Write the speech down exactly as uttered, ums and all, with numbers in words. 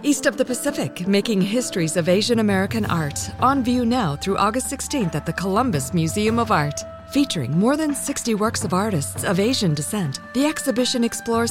East of the Pacific, making histories of Asian American art. On view now through August sixteenth at the Columbus Museum of Art. Featuring more than sixty works of artists of Asian descent, the exhibition explores